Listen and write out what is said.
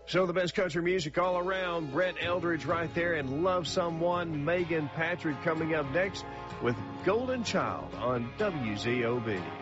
So the best country music all around. Brett Eldridge right there and Love Someone. Megan Patrick coming up next with Golden Child on WZOB.